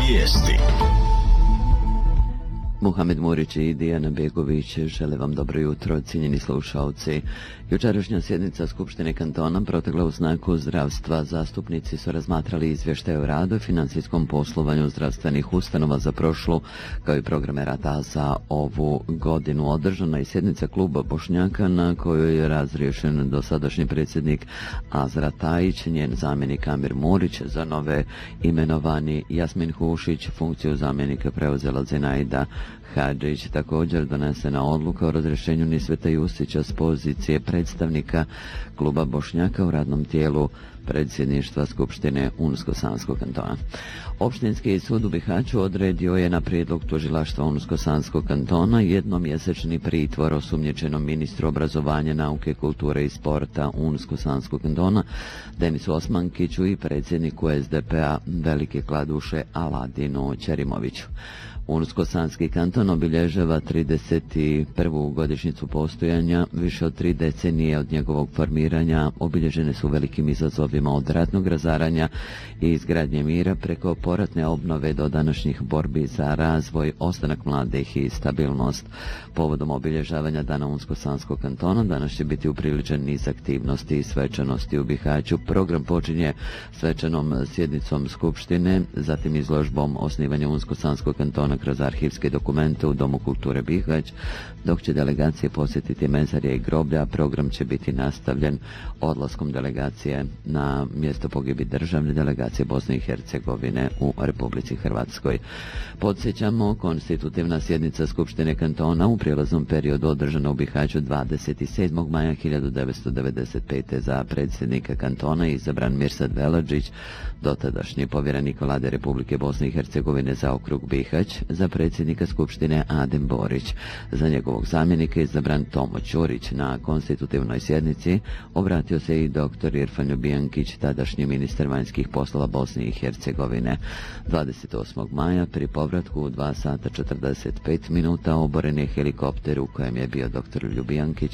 Vijesti. Muhamed Murić i Dijana Begović žele vam dobro jutro, cijenjeni slušalci. Jučerašnja sjednica Skupštine kantona protekla u znaku zdravstva. Zastupnici su razmatrali izvještaje o radu i financijskom poslovanju zdravstvenih ustanova za prošlu, kao i programe rada za ovu godinu. Održana je sjednica kluba Bošnjaka na kojoj je razriješen dosadašnji predsjednik Azra Tajić, njen zamjenik Amir Murić, za nove imenovani Jasmin Hušić, funkciju zamjenika preuzela Zenaida Hadžić. Također donesena odluka o razrješenju Nisveta Jusića s pozicije predstavnika kluba Bošnjaka u radnom tijelu predsjedništva Skupštine Unsko-Sanskog kantona. Opštinski sud u Bihaću odredio je na prijedlog tužilaštva Unsko-Sanskog kantona jednomjesečni pritvor osumnjičenom ministru obrazovanja, nauke, kulture i sporta Unsko-Sanskog kantona Denisu Osmankiću i predsjedniku SDP-a Velike Kladuše Aladinu Ćerimoviću. Unsko-Sanski kanton obilježava 31. godišnjicu postojanja. Više od 3 decenije od njegovog formiranja obilježene su velikim izazovima, od ratnog razaranja i izgradnje mira preko poratne obnove do današnjih borbi za razvoj, ostanak mladih i stabilnost. Povodom obilježavanja Dana Unsko-Sanskog kantona danas će biti upriličen niz aktivnosti i svečanosti u Bihaću. Program počinje svečanom sjednicom Skupštine, zatim izložbom osnivanja Unsko-Sanskog kantona kroz arhivske dokumente u Domu kulture Bihać, dok će delegacije posjetiti mezarje i groblja. Program će biti nastavljen odlaskom delegacije na mjesto pogibije državne delegacije Bosne i Hercegovine u Republici Hrvatskoj. Podsjećamo, konstitutivna sjednica Skupštine kantona u prijelaznom periodu održana u Bihaću 27. maja 1995. Za predsjednika kantona izabran Mirsad Veladžić, dotadašnji povjerenik Vlade Republike Bosne i Hercegovine za okrug Bihać, za predsjednika Skupštine Adem Borić, za njegovog zamjenika izabran Tomo Ćurić. Na konstitutivnoj sjednici obratio se i dr. Irfan Ljubijankić, tadašnji ministar vanjskih poslova Bosne i Hercegovine. 28. maja pri povratku u 2 sata 45 minuta oboren je helikopter u kojem je bio dr. Ljubijankić